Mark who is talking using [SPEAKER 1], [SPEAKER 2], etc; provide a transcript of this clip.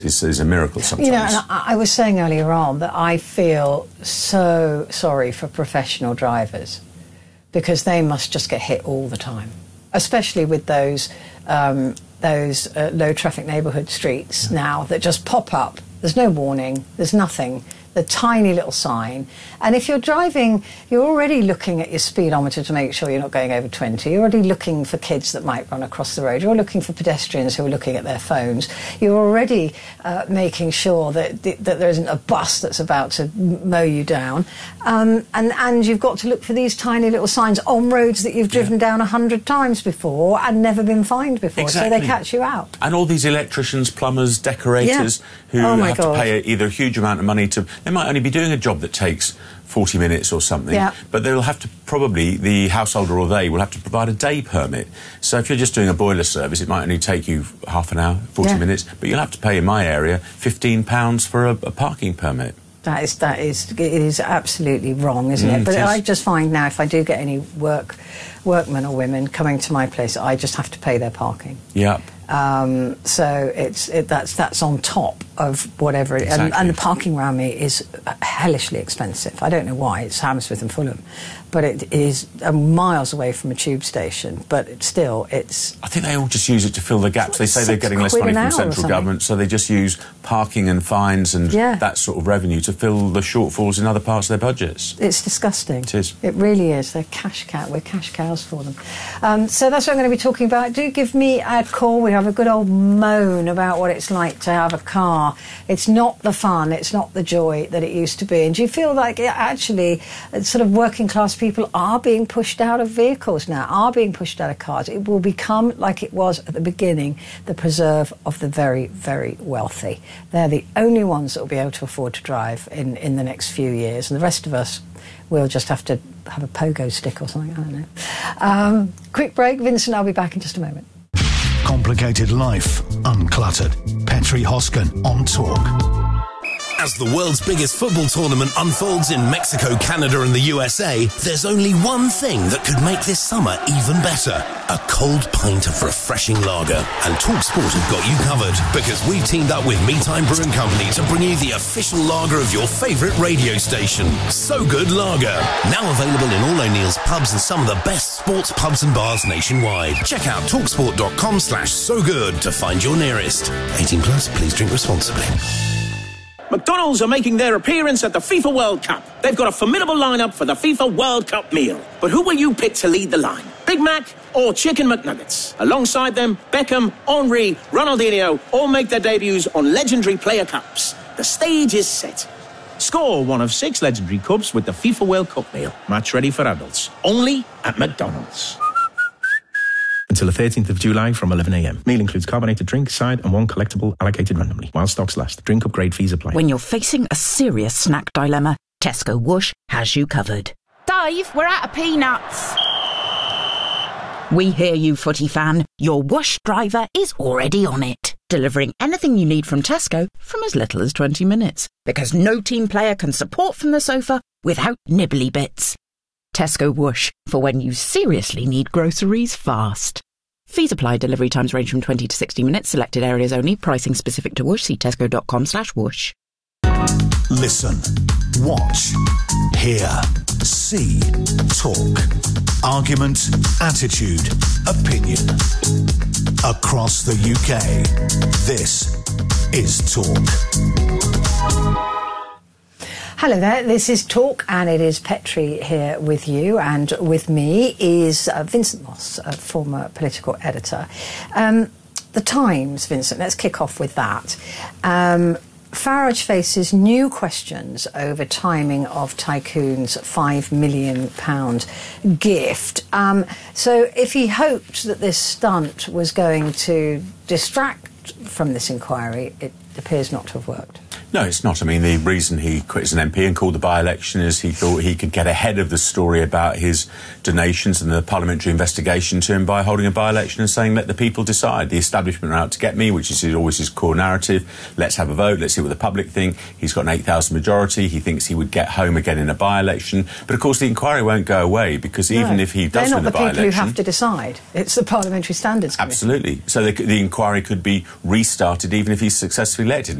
[SPEAKER 1] is a miracle sometimes.
[SPEAKER 2] You know, and I was saying earlier on that I feel so sorry for professional drivers because they must just get hit all the time, especially with those low traffic neighbourhood streets now that just pop up. There's no warning, there's nothing. The tiny little sign. And if you're driving, you're already looking at your speedometer to make sure you're not going over 20. You're already looking for kids that might run across the road. You're looking for pedestrians who are looking at their phones. You're already making sure that there isn't a bus that's about to mow you down. And you've got to look for these tiny little signs on roads that you've driven down 100 times before and never been fined before.
[SPEAKER 1] Exactly.
[SPEAKER 2] So they catch you out.
[SPEAKER 1] And all these electricians, plumbers, decorators who have to pay either a huge amount of money to... They might only be doing a job that takes 40 minutes or something, but they'll have to probably, the householder or they will have to provide a day permit. So if you're just doing a boiler service, it might only take you half an hour, 40 minutes, but you'll have to pay, in my area, £15 for a parking permit.
[SPEAKER 2] It is absolutely wrong, isn't it? But I just find now if I do get any workmen or women coming to my place, I just have to pay their parking.
[SPEAKER 1] Yeah.
[SPEAKER 2] So that's on top of whatever it, and the parking around me is hellishly expensive. I don't know why. It's Hammersmith and Fulham, but it is miles away from a tube station. But it's.
[SPEAKER 1] I think they all just use it to fill the gaps. They say they're getting less money from central government, so they just use parking and fines and that sort of revenue to fill the shortfalls in other parts of their budgets.
[SPEAKER 2] It's disgusting.
[SPEAKER 1] It is.
[SPEAKER 2] It really is. They're cash cow. We're cash cows for them. So that's what I'm going to be talking about. Do give me a call. We have a good old moan about what it's like to have a car. It's not the fun, it's not the joy that it used to be. And do you feel like actually sort of working class people are being pushed out of vehicles now, are being pushed out of cars? It will become, like it was at the beginning, the preserve of the very, very wealthy. They're the only ones that will be able to afford to drive in the next few years. And the rest of us, we'll just have to have a pogo stick or something, I don't know. Quick break. Vincent, I'll be back in just a moment.
[SPEAKER 3] Complicated life, uncluttered. Petri Hosken on Talk.
[SPEAKER 4] As the world's biggest football tournament unfolds in Mexico, Canada and the USA, there's only one thing that could make this summer even better. A cold pint of refreshing lager. And TalkSport have got you covered, because we've teamed up with Meatime Brewing Company to bring you the official lager of your favourite radio station. So Good Lager. Now available in all O'Neill's pubs and some of the best sports pubs and bars nationwide. Check out talksport.com/SoGood to find your nearest. 18 plus, please drink responsibly.
[SPEAKER 5] McDonald's are making their appearance at the FIFA World Cup. They've got a formidable lineup for the FIFA World Cup meal. But who will you pick to lead the line? Big Mac or Chicken McNuggets? Alongside them, Beckham, Henry, Ronaldinho all make their debuts on legendary player cups. The stage is set. Score one of 6 legendary cups with the FIFA World Cup meal. Match ready for adults. Only at McDonald's. Until the 13th of July from 11 a.m. Meal includes carbonated drink, side and one collectible allocated randomly. While stocks last. Drink upgrade fees apply.
[SPEAKER 6] When you're facing a serious snack dilemma, Tesco Whoosh has you covered.
[SPEAKER 7] Dave, we're out of peanuts.
[SPEAKER 6] We hear you, footy fan. Your Whoosh driver is already on it, delivering anything you need from Tesco from as little as 20 minutes. Because no team player can support from the sofa without nibbly bits. Tesco Whoosh, for when you seriously need groceries fast. Fees apply. Delivery times range from 20 to 60 minutes. Selected areas only. Pricing specific to Whoosh. See tesco.com/whoosh.
[SPEAKER 3] Listen, watch, hear, see, talk. Argument, attitude, opinion. Across the UK, this is Talk.
[SPEAKER 2] Hello there, this is Talk and it is Petri here with you, and with me is Vincent Moss, a former political editor. The Times, Vincent, let's kick off with that. Farage faces new questions over timing of Tycoon's £5 million gift. So if he hoped that this stunt was going to distract from this inquiry, it appears not to have worked.
[SPEAKER 1] No, it's not. I mean, the reason he quit as an MP and called the by-election is he thought he could get ahead of the story about his donations and the parliamentary investigation to him by holding a by-election and saying, let the people decide. The establishment are out to get me, which is always his core narrative. Let's have a vote. Let's see what the public think. He's got an 8,000 majority. He thinks he would get home again in a by-election. But, of course, the inquiry won't go away because even if he does win the by-election...
[SPEAKER 2] They're not the people who have to decide. It's the Parliamentary Standards Committee.
[SPEAKER 1] Absolutely. So the inquiry could be restarted even if he's successful elected.